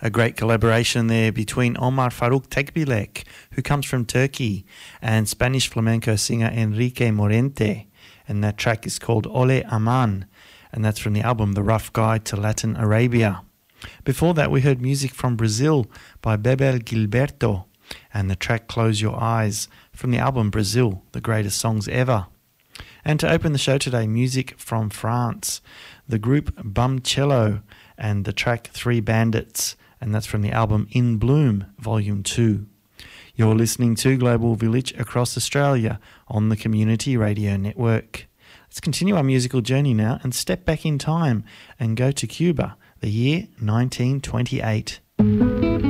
A great collaboration there between Omar Farouk Tekbilek, who comes from Turkey, and Spanish flamenco singer Enrique Morente. And that track is called Ole Aman, and that's from the album The Rough Guide to Latin Arabia. Before that, we heard music from Brazil by Bebel Gilberto, and the track Close Your Eyes from the album Brazil, The Greatest Songs Ever. And to open the show today, music from France, the group Bumcello, and the track Three Bandits, and that's from the album In Bloom, Volume 2. You're listening to Global Village across Australia on the Community Radio Network. Let's continue our musical journey now and step back in time and go to Cuba, the year 1928.